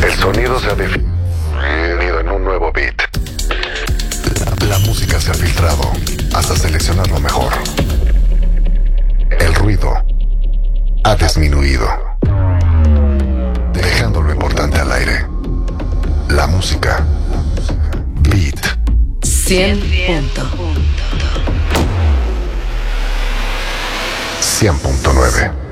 El sonido se ha definido en un nuevo beat. La música se ha filtrado hasta seleccionar lo mejor. El ruido ha disminuido, dejando lo importante al aire. La música. Beat. 100 punto. 100.9.